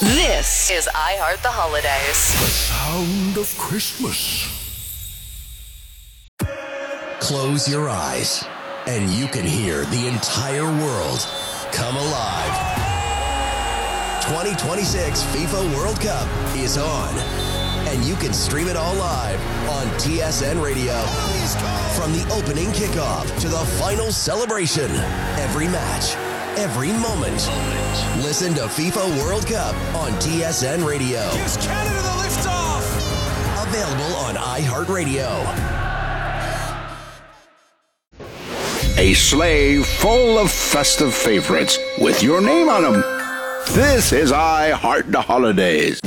This is I Heart the Holidays. The sound of Christmas. Close your eyes, and you can hear the entire world come alive. 2026 FIFA World Cup is on, and you can stream it all live on TSN Radio. From the opening kickoff to the final celebration, every match, every moment. Listen to FIFA World Cup on TSN Radio. Gives Canada the lift-off! Available on iHeartRadio. A sleigh full of festive favorites with your name on them. This is I Heart the Holidays.